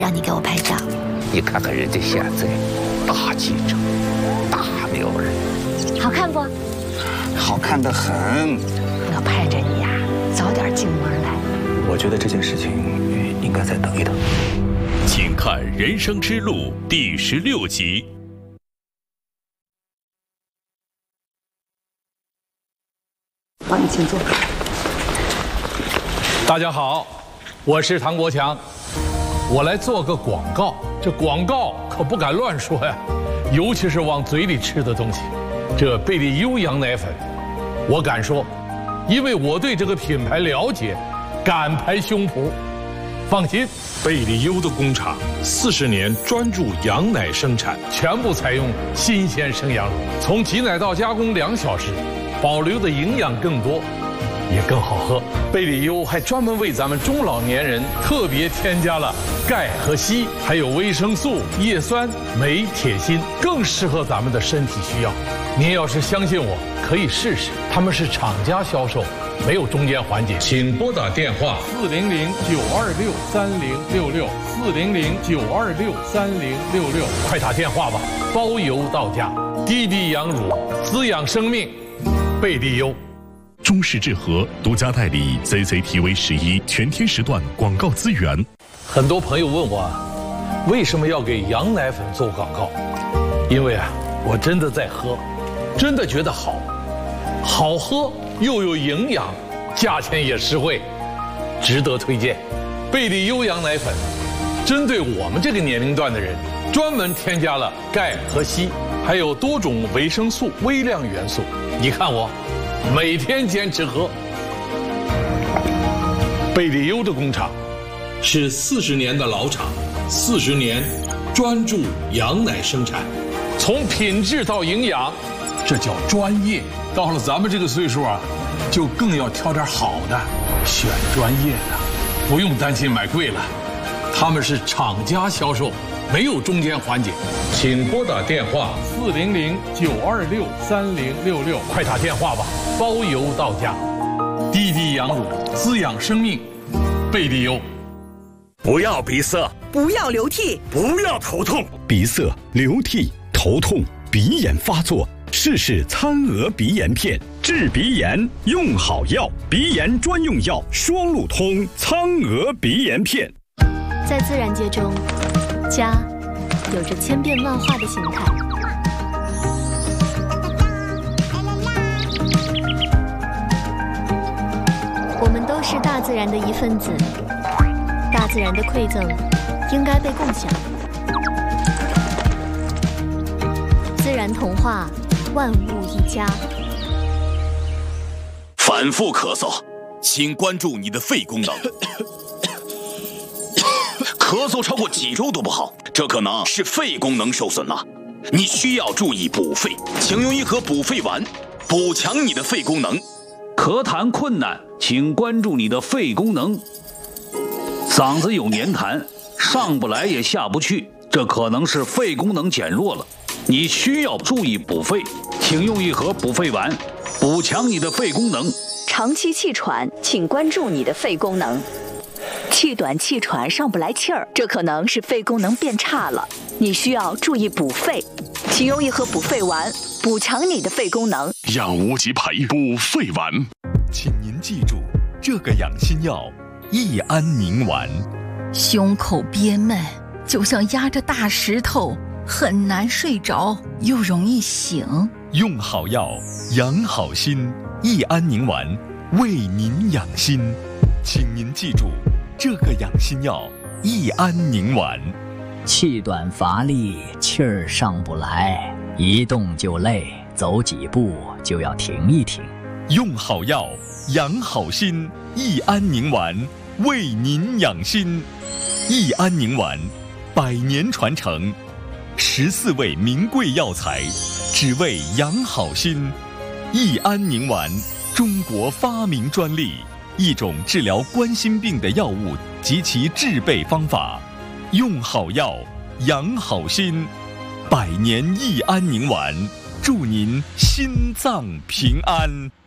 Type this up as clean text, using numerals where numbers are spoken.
让你给我拍照。 你看看人家现在，大记者，大名人， 好看不？ 好看得很。 我盼着你呀，早点进门来。 我觉得这件事情应该再等一等。 请看《人生之路》第16集。 帮你请坐。 大家好，我是唐国强，我来做个广告。这广告可不敢乱说呀，尤其是往嘴里吃的东西。这贝利优羊奶粉，我敢说，因为我对这个品牌了解，敢拍胸脯。放心， 贝利优的工厂40年专注羊奶生产， 全部采用新鲜生羊乳，从挤奶到加工2小时，保留的营养更多，也更好喝。贝利优还专门为咱们中老年人特别添加了钙和硒，还有维生素、叶酸、镁、铁、锌，更适合咱们的身体需要。您要是相信我，可以试试。他们是厂家销售，没有中间环节。请拨打电话400-926-3066，400-926-3066，快打电话吧，包邮到家。滴滴羊乳，滋养生命，贝利优。 中式制和独家代理 CCTV11全天时段广告资源。 很多朋友问我，为什么要给羊奶粉做广告？因为我真的在喝，真的觉得好喝又有营养，价钱也实惠，值得推荐。贝利优羊奶粉针对我们这个年龄段的人，专门添加了钙和硒，还有多种维生素、微量元素。你看我每天坚持喝。贝利优的工厂是40年的老厂，40年专注羊奶生产，从品质到营养，这叫专业。到了咱们这个岁数就更要挑点好的，选专业的，不用担心买贵了。他们是厂家销售，没有中间环节。请拨打电话400-926-3066，快打电话吧，包邮到家。滴滴羊乳，滋养生命，贝利优。 不要鼻塞， 不要流涕， 不要头痛。 鼻塞、流涕、头痛、鼻炎发作，试试餐鹅鼻炎片，治鼻炎用好药，鼻炎专用药双路通苍鹅鼻炎片。 在自然界中，家有着千变万化的形态。我们都是大自然的一份子，大自然的馈赠应该被共享。自然童话，万物一家。 反复咳嗽，请关注你的肺功能。咳嗽超过几周都不好，这可能是肺功能受损了。你需要注意补肺，请用一盒补肺丸，补强你的肺功能。 咳痰困难，请关注你的肺功能。嗓子有黏痰，上不来也下不去，这可能是肺功能减弱了。你需要注意补肺，请用一盒补肺丸，补强你的肺功能。 长期气喘，请关注你的肺功能。气短气喘上不来气儿，这可能是肺功能变差了，你需要注意补肺，请用一盒补肺丸，补强你的肺功能。 养无极牌补肺丸， 请您记住这个养心药益安宁丸。 胸口憋闷，就像压着大石头，很难睡着，又容易醒。 用好药养好心，益安宁丸为您养心，请您记住这个养心药益安宁丸。 气短乏力，气儿上不来，一动就累，走几步就要停一停。 用好药养好心，益安宁丸为您养心。益安宁丸100年传承，14味名贵药材，只为养好心。益安宁丸，中国发明专利，一种治疗冠心病的药物及其制备方法。用好药养好心，100年益安宁丸，祝您心脏平安。